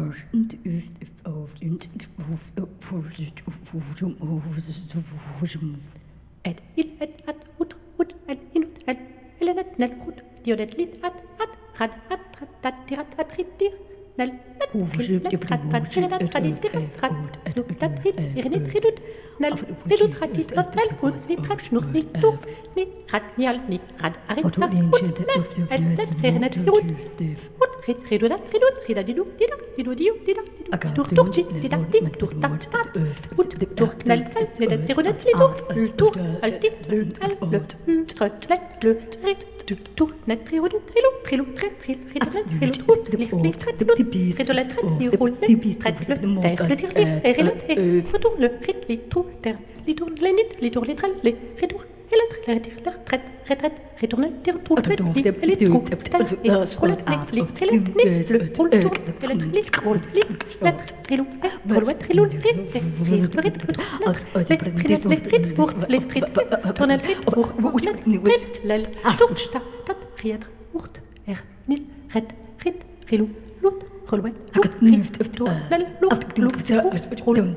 Et il et at ut et inut et elenet nel rut diodet lit at rad rat tirat rit nel net rat pat tirat radit rat tat rit irinit ridut nel ridut ratit nel ut ni trak schnur ni tuf ni rat nial ni rad arit tat et net irinit ridut rit ridut ridadidu didu turti didakti turtat ut nel nedet irunet lidu tur alti le trotlet le rit tur net triudet trilu tret ridolet ridolet tret le tir le rilet fotour le rit li trou ter li tour lenit li tour les trel les ridour et la tret retourne tir trou tret li trou et roulet li tele le roule tour le scroll li lettre trilou roulette trilou rit pour les trit tournel pour lel tour tat riet ourt nil ret rit trilou lut roulette lel roule